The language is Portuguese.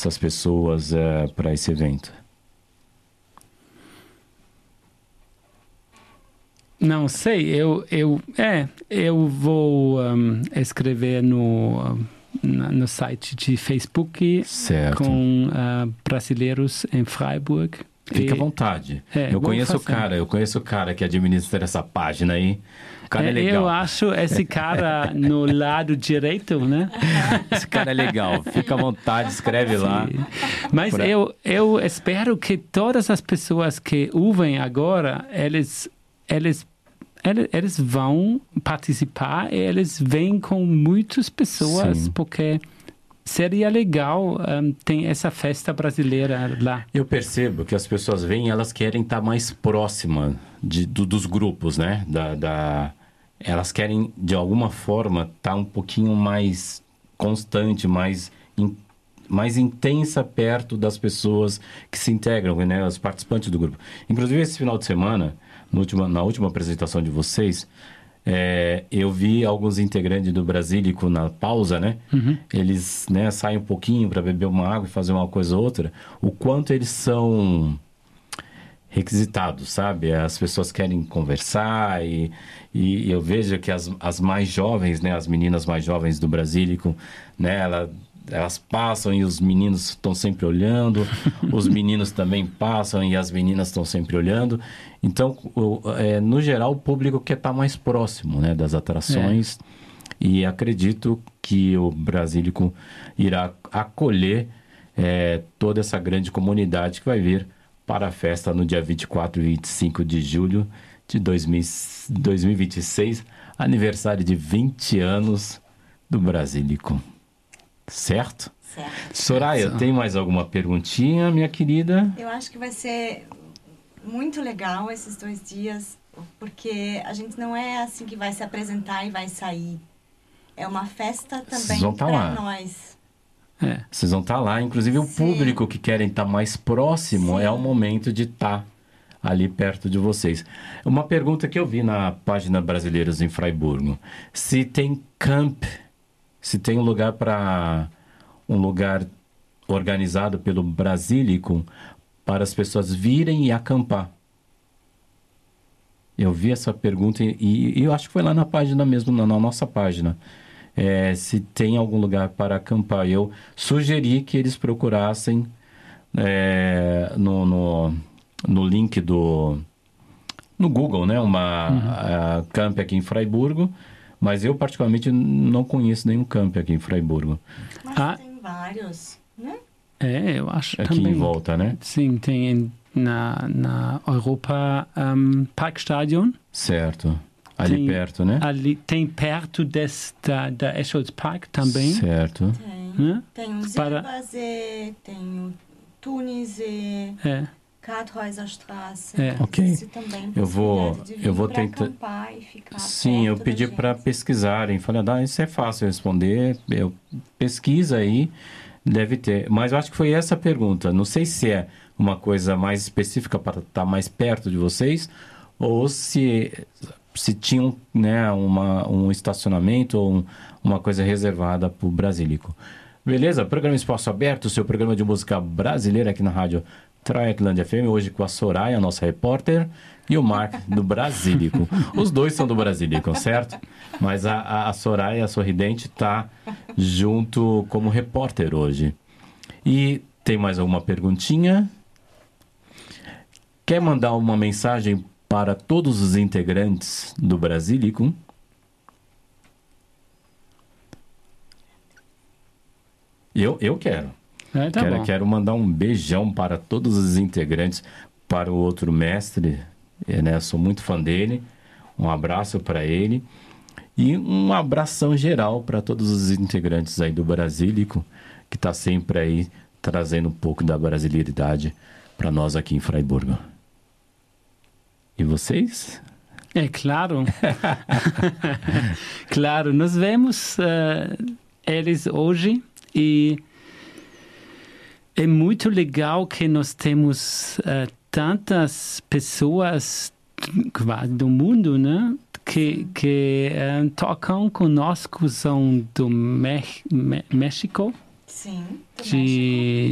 essas pessoas para esse evento? Não sei, eu vou escrever no site de Facebook Certo. com brasileiros em Freiburg. Fica à vontade. Eu conheço o cara que administra essa página aí. O cara é legal. Eu acho esse cara no lado direito, né? Esse cara é legal. Fica à vontade, escreve lá. Mas eu espero que todas as pessoas que ouvem agora, eles vão participar e eles vêm com muitas pessoas, Sim. porque seria legal ter essa festa brasileira lá. Eu percebo que as pessoas vêm e elas querem estar mais próximas dos grupos, né? Elas querem, de alguma forma, estar um pouquinho mais constante, mais intensa perto das pessoas que se integram, né? Os participantes do grupo. Inclusive, esse final de semana, na última apresentação de vocês, eu vi alguns integrantes do Brasílico na pausa, né? Uhum. Eles, né, saem um pouquinho para beber uma água e fazer uma coisa ou outra. O quanto eles são requisitados, sabe? As pessoas querem conversar e eu vejo que as mais jovens, né? As meninas mais jovens do Brasílico, né? Elas passam e os meninos estão sempre olhando, os meninos também passam e as meninas estão sempre olhando. Então, no geral, o público quer estar mais próximo, né, das atrações. E acredito que o Brasílico irá acolher toda essa grande comunidade que vai vir para a festa no dia 24 e 25 de julho de 2026, aniversário de 20 anos do Brasílico. Certo? Certo. Soraya, tem mais alguma perguntinha, minha querida? Eu acho que vai ser muito legal esses 2 dias, porque a gente não é assim que vai se apresentar e vai sair. É uma festa também para nós. Vocês vão estar lá, inclusive o público que querem estar mais próximo, é o momento de estar ali perto de vocês. Uma pergunta que eu vi na página Brasileiros em Fraiburgo: se tem se tem um lugar organizado pelo Brasílico para as pessoas virem e acampar. Eu vi essa pergunta e eu acho que foi lá na página mesmo, na nossa página. Se tem algum lugar para acampar. Eu sugeri que eles procurassem no link no Google, né? Uma camp aqui em Fraiburgo. Mas eu, particularmente, não conheço nenhum camp aqui em Fraiburgo. Mas tem vários, né? Eu acho aqui também. Em volta, né? Sim, tem na Europa Parkstadion. Certo. Ali perto, né? Ali tem perto da Escholz Park também. Certo. Tem o Silbersee, tem o Thunisee, Karthäuserstraße. Ok. Também eu vou tentar. Acampar e ficar Sim, eu pedi para pesquisarem. Falei, isso é fácil responder. Pesquisa aí, deve ter. Mas eu acho que foi essa a pergunta. Não sei se é uma coisa mais específica para estar mais perto de vocês ou se tinham, né, um estacionamento ou uma coisa reservada para o Brasílico. Beleza? Programa Espaço Aberto, seu programa de música brasileira aqui na rádio Traieclândia FM, hoje com a Soraya, nossa repórter, e o Mark do Brasílico. Os dois são do Brasílico, certo? Mas a Soraya, a sorridente, está junto como repórter hoje. E tem mais alguma perguntinha? Quer mandar uma mensagem para todos os integrantes do Brasílico? Eu quero. Quero mandar um beijão para todos os integrantes, para o outro mestre, né? Sou muito fã dele. Um abraço para ele e um abração geral para todos os integrantes aí do Brasílico, que está sempre aí trazendo um pouco da brasileiridade para nós aqui em Fraiburgo. E vocês? Claro. Claro, nós vemos eles hoje e é muito legal que nós temos tantas pessoas do mundo, né, que tocam conosco, são do México. Sim, do México.